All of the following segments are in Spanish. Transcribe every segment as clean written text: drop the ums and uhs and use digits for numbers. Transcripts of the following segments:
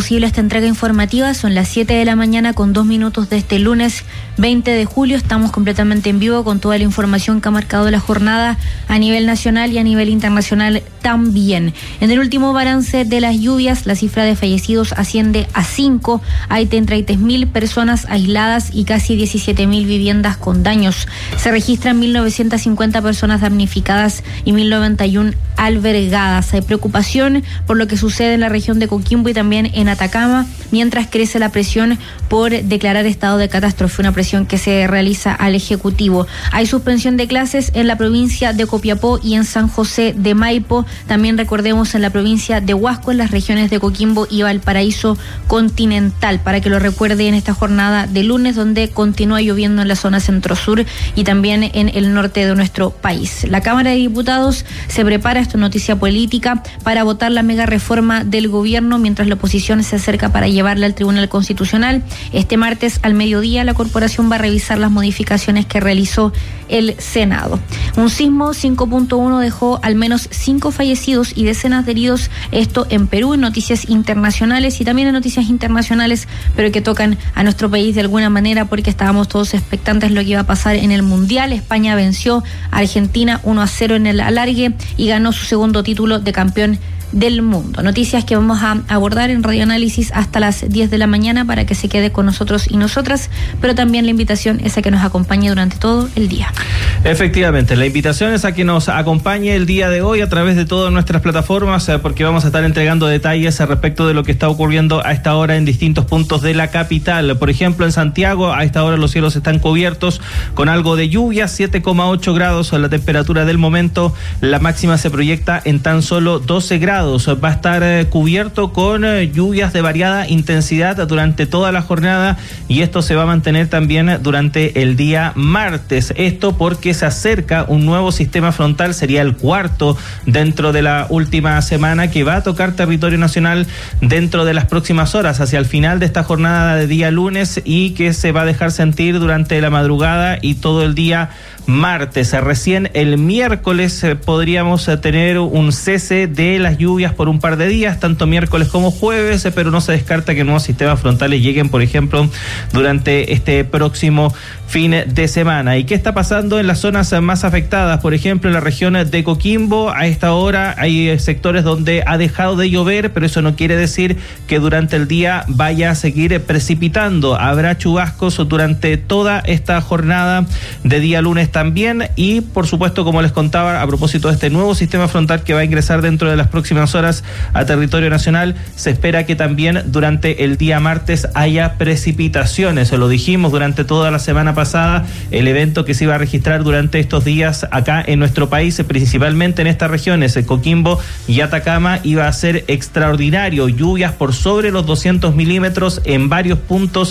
posible esta entrega informativa. Son las 7 de la mañana con 2 minutos de este lunes 20 de julio. Estamos completamente en vivo con toda la información que ha marcado la jornada a nivel nacional y a nivel internacional también. En el último balance de las lluvias, la cifra de fallecidos asciende a 5. Hay 33.000 personas aisladas y casi 17.000 viviendas con daños. Se registran 1.950 personas damnificadas y 1.091 albergadas. Hay preocupación por lo que sucede en la región de Coquimbo y también en Atacama, mientras crece la presión por declarar estado de catástrofe, una presión que se realiza al Ejecutivo. Hay suspensión de clases en la provincia de Copiapó y en San José de Maipo. También recordemos en la provincia de Huasco, en las regiones de Coquimbo y Valparaíso continental, para que lo recuerde en esta jornada de lunes, donde continúa lloviendo en la zona centro-sur y también en el norte de nuestro país. La Cámara de Diputados se prepara, esto es noticia política, para votar la mega reforma del gobierno, mientras la oposición se acerca para llevarla al Tribunal Constitucional. Este martes al mediodía la corporación va a revisar las modificaciones que realizó el Senado. Un sismo 5.1 dejó al menos 5 fallecidos y decenas de heridos, esto en Perú, en noticias internacionales y también en noticias internacionales, pero que tocan a nuestro país de alguna manera, porque estábamos todos expectantes lo que iba a pasar en el Mundial. España venció a Argentina 1-0 en el alargue y ganó su segundo título de campeón del mundo. Noticias que vamos a abordar en Radio Análisis hasta las 10 de la mañana para que se quede con nosotros y nosotras, pero también la invitación es a que nos acompañe durante todo el día. Efectivamente, la invitación es a que nos acompañe el día de hoy a través de todas nuestras plataformas, porque vamos a estar entregando detalles respecto de lo que está ocurriendo a esta hora en distintos puntos de la capital. Por ejemplo, en Santiago, a esta hora los cielos están cubiertos con algo de lluvia, 7,8 grados la temperatura del momento, la máxima se proyecta en tan solo 12 grados. Va a estar cubierto con lluvias de variada intensidad durante toda la jornada y esto se va a mantener también durante el día martes. Esto porque se acerca un nuevo sistema frontal, sería el cuarto dentro de la última semana, que va a tocar territorio nacional dentro de las próximas horas, hacia el final de esta jornada de día lunes, y que se va a dejar sentir durante la madrugada y todo el día martes. Recién el miércoles podríamos tener un cese de las lluvias por un par de días, tanto miércoles como jueves, pero no se descarta que nuevos sistemas frontales lleguen, por ejemplo, durante este próximo fin de semana. ¿Y qué está pasando en las zonas más afectadas? Por ejemplo, en la región de Coquimbo, a esta hora hay sectores donde ha dejado de llover, pero eso no quiere decir que durante el día vaya a seguir precipitando. Habrá chubascos durante toda esta jornada de día lunes también, y por supuesto, como les contaba, a propósito de este nuevo sistema frontal que va a ingresar dentro de las próximas horas a territorio nacional, se espera que también durante el día martes haya precipitaciones. Lo dijimos durante toda la semana pasada, el evento que se iba a registrar durante estos días acá en nuestro país, principalmente en estas regiones, Coquimbo y Atacama, iba a ser extraordinario. Lluvias por sobre los 200 milímetros en varios puntos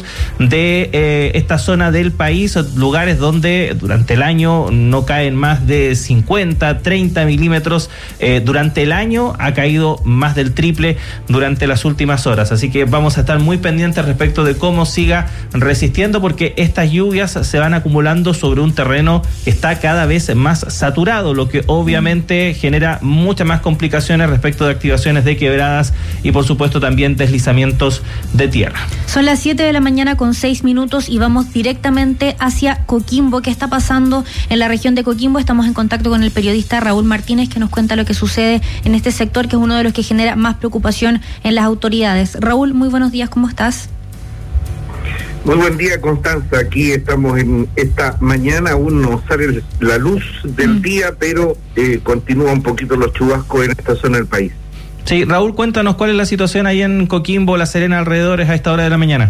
de esta zona del país, lugares donde durante el año no caen más de 50, 30 milímetros. Durante el año ha caído más del triple durante las últimas horas, así que vamos a estar muy pendientes respecto de cómo siga resistiendo, porque estas lluvias se van acumulando sobre un terreno que está cada vez más saturado, lo que obviamente genera muchas más complicaciones respecto de activaciones de quebradas y por supuesto también deslizamientos de tierra. Son las 7 de la mañana con 6 minutos y vamos directamente hacia Coquimbo. ¿Qué está pasando en la región de Coquimbo? Estamos en contacto con el periodista Raúl Martínez, que nos cuenta lo que sucede en este sector, que es uno de los que genera más preocupación en las autoridades. Raúl, muy buenos días, ¿cómo estás? Muy buen día, Constanza. Aquí estamos en esta mañana, aún no sale la luz del día, pero continúa un poquito los chubascos en esta zona del país. Sí, Raúl, cuéntanos cuál es la situación ahí en Coquimbo, La Serena, alrededores a esta hora de la mañana.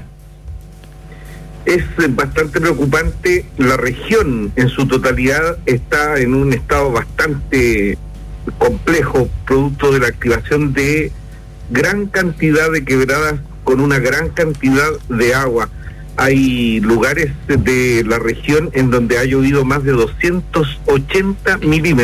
Es bastante preocupante. La región en su totalidad está en un estado bastante complejo, producto de la activación de gran cantidad de quebradas con una gran cantidad de agua. Hay lugares de la región en donde ha llovido más de 280 milímetros.